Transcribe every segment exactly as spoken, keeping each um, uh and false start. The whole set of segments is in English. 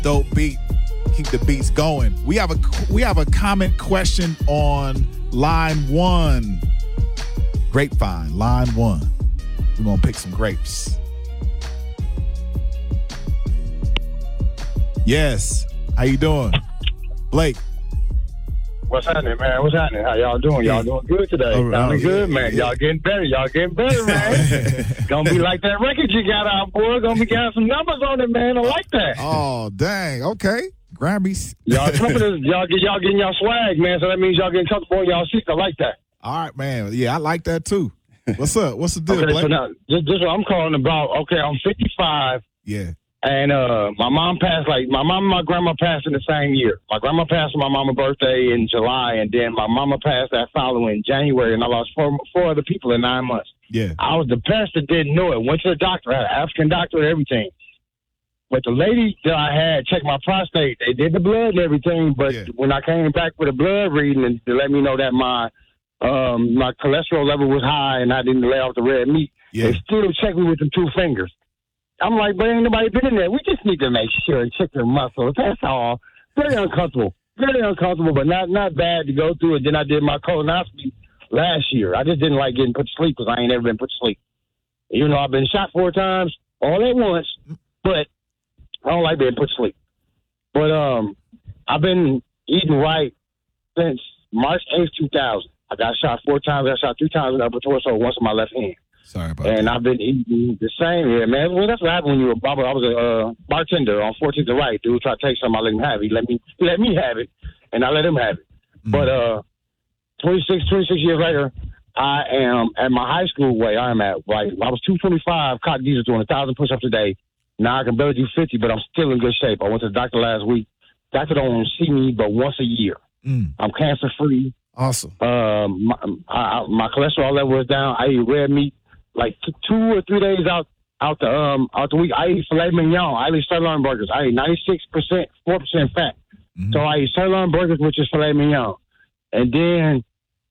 Dope beat. Keep the beats going. We have a we have a comment question on line one. Grapevine, line one. We're gonna pick some grapes. Yes. How you doing? Blake. What's happening, man? What's happening? How y'all doing? Y'all doing good today? Oh, Sounding yeah, good, man. yeah. Y'all getting better. Y'all getting better, man. Gonna be like that record you got out, boy. Gonna be got some numbers on it, man. I like that. Oh, dang. Okay. Grammys. Y'all comfortable, y'all get y'all getting y'all swag, man. So that means y'all getting comfortable in y'all seats. I like that. All right, man. Yeah, I like that too. What's up? What's the deal, Okay, Blake? so now this, this is what I'm calling about. Okay, I'm fifty-five. Yeah. And uh, my mom passed, like, my mom and my grandma passed in the same year. My grandma passed on my mama's birthday in July, and then my mama passed that following January, and I lost four, four other people in nine months. Yeah. I was the best that didn't know it. Went to the doctor, had an African doctor and everything. But the lady that I had checked my prostate. They did the blood and everything, but Yeah. when I came back with a blood reading and to let me know that my um, my cholesterol level was high and I didn't lay off the red meat, Yeah. they still checked me with them two fingers. I'm like, but ain't nobody been in there. We just need to make sure and check your muscles. That's all. Very uncomfortable. Very uncomfortable, but not not bad to go through it. Then I did my colonoscopy last year. I just didn't like getting put to sleep because I ain't ever been put to sleep. You know, I've been shot four times all at once, but I don't like being put to sleep. But um, I've been eating right since March eighth, two thousand. I got shot four times. I got shot three times in the upper torso, once in my left hand. Sorry about And that. I've been eating the same here, man. Well, that's what happened when you were I was a uh, bartender on fourteenth and Right. Dude tried to take something, I let him have it. He let me, he let me have it, and I let him have it. Mm. But uh, twenty-six, twenty-six years later, I am at my high school weight. I am at, like, I was two twenty-five, caught diesel doing one thousand push-ups a day. Now I can barely do fifty, but I'm still in good shape. I went to the doctor last week. Doctor don't see me but once a year. Mm. I'm cancer-free. Awesome. Um, my, I, my cholesterol level is down. I eat red meat. Like t- two or three days out out the um out the week, I eat filet mignon. I eat sirloin burgers. I eat ninety-six percent, four percent fat. Mm-hmm. So I eat sirloin burgers, which is filet mignon. And then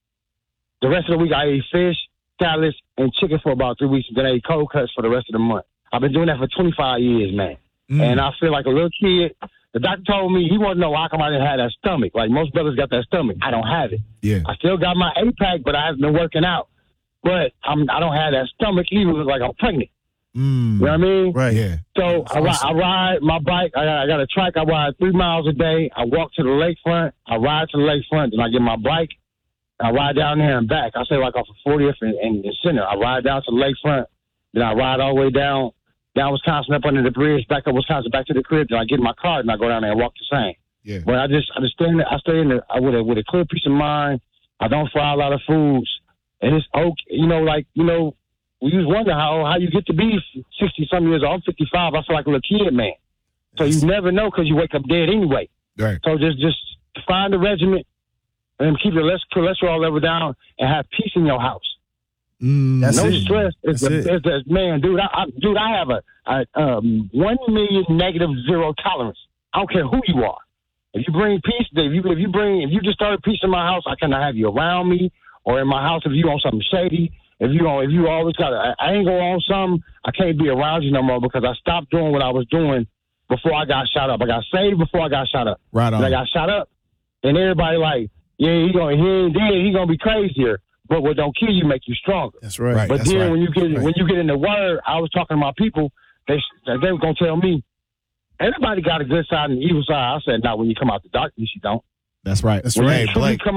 the rest of the week, I eat fish, salads, and chicken for about three weeks. And then I eat cold cuts for the rest of the month. I've been doing that for twenty-five years, man. Mm. And I feel like a little kid. The doctor told me he wanted to know how come I didn't have that stomach. Like most brothers got that stomach. I don't have it. Yeah. I still got my eight-pack, but I haven't been working out. But I'm, I don't have that stomach either. It's like I'm pregnant. Mm. You know what I mean? Right. Yeah. So I, ri- I ride my bike. I got, I got a trike. I ride three miles a day. I walk to the lakefront. I ride to the lakefront. Then I get my bike. I ride down there and back. I say like off of fortieth and, and the center. I ride down to the lakefront. Then I ride all the way down, down Wisconsin, up under the bridge, back up Wisconsin, back to the crib. Then I get in my car and I go down there and walk the same. Yeah. But I just, I just stay in there. I stay in there with a, with a clear peace of mind. I don't fry a lot of foods. And it's okay, you know, like, you know, we just wonder how, how you get to be sixty-some years old. I'm fifty-five. I feel like a little kid, man. So you never know because you wake up dead anyway. Right. So just just find a regimen and keep your cholesterol level down and have peace in your house. Mm, That's no it. stress. It's That's the, it. it's the, man, dude, I, I, dude, I have a, a um, one million negative zero tolerance. I don't care who you are. If you bring peace, if you, if you bring, if you just started peace in my house, I cannot have you around me. Or in my house, if you on something shady, if you don't, if you always got an angle on something, I can't be around you no more because I stopped doing what I was doing before I got shot up. I got saved before I got shot up. Right on. And I got shot up, and everybody like, yeah, he gonna, he ain't dead, he gonna be crazier. But what don't kill you make you stronger. That's right. Right. But That's then right. when you get Right. when you get in the word, I was talking to my people. They they were gonna tell me, everybody got a good side and an evil side. I said, no, when you come out the darkness, you don't. That's right. That's When right. Hey, Until you Blake. come